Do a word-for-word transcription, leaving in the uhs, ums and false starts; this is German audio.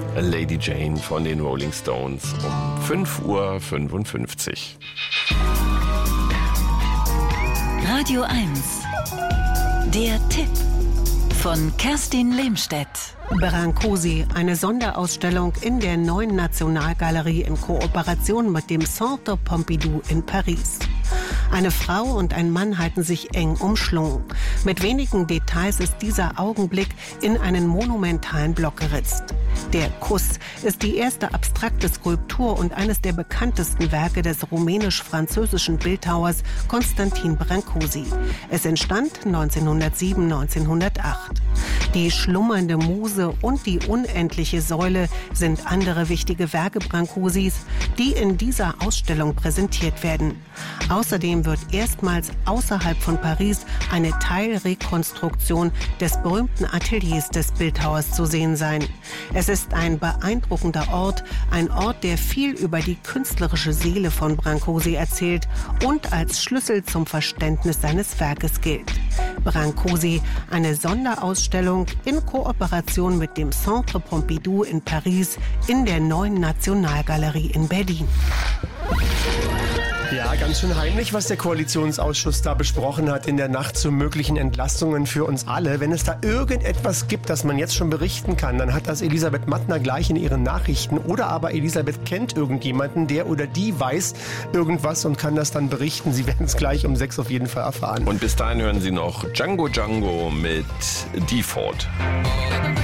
Lady Jane von den Rolling Stones um fünf Uhr fünfundfünfzig. Radio eins. Der Tipp von Kerstin Lehmstedt. Brancusi, eine Sonderausstellung in der Neuen Nationalgalerie in Kooperation mit dem Centre Pompidou in Paris. Eine Frau und ein Mann halten sich eng umschlungen. Mit wenigen Details ist dieser Augenblick in einen monumentalen Block geritzt. Der Kuss ist die erste abstrakte Skulptur und eines der bekanntesten Werke des rumänisch-französischen Bildhauers Constantin Brancusi. Es entstand neunzehnhundertsieben, neunzehnhundertacht. Die schlummernde Muse und die unendliche Säule sind andere wichtige Werke Brancusis, die in dieser Ausstellung präsentiert werden. Außerdem wird erstmals außerhalb von Paris eine Teilrekonstruktion des berühmten Ateliers des Bildhauers zu sehen sein. Es ist ein beeindruckender Ort, ein Ort, der viel über die künstlerische Seele von Brancusi erzählt und als Schlüssel zum Verständnis seines Werkes gilt. Brancusi, eine Sonderausstellung in Kooperation mit dem Centre Pompidou in Paris in der Neuen Nationalgalerie in Berlin. Ja, ganz schön heimlich, was der Koalitionsausschuss da besprochen hat in der Nacht zu möglichen Entlastungen für uns alle. Wenn es da irgendetwas gibt, das man jetzt schon berichten kann, dann hat das Elisabeth Mattner gleich in ihren Nachrichten. Oder aber Elisabeth kennt irgendjemanden, der oder die weiß irgendwas und kann das dann berichten. Sie werden es gleich um sechs auf jeden Fall erfahren. Und bis dahin hören Sie noch Django Django mit Default.